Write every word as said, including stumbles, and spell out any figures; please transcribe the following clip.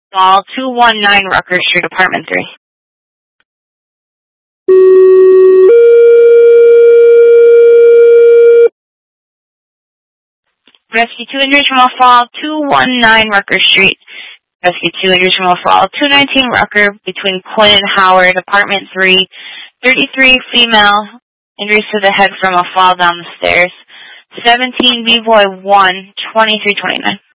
Fall two one nine Rucker Street, Apartment three. Rescue two injuries from a fall, two one nine Rucker Street. Rescue two injuries from a fall, two nineteen Rucker between Coyne and Howard, Apartment three. thirty-three female, injuries to the head from a fall down the stairs. seventeen B-Boy one, twenty-three twenty-nine.